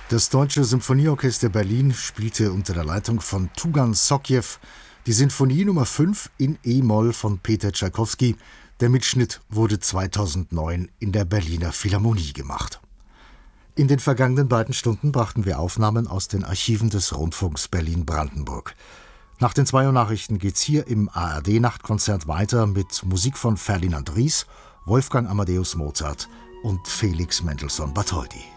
Das Deutsche Symphonieorchester Berlin spielte unter der Leitung von Tugan Sokjew die Sinfonie Nummer 5 in E-Moll von Peter Tschaikowski. Der Mitschnitt wurde 2009 in der Berliner Philharmonie gemacht. In den vergangenen beiden Stunden brachten wir Aufnahmen aus den Archiven des Rundfunks Berlin-Brandenburg. Nach den 2 Uhr Nachrichten geht's hier im ARD-Nachtkonzert weiter mit Musik von Ferdinand Ries, Wolfgang Amadeus Mozart und Felix Mendelssohn Bartholdy.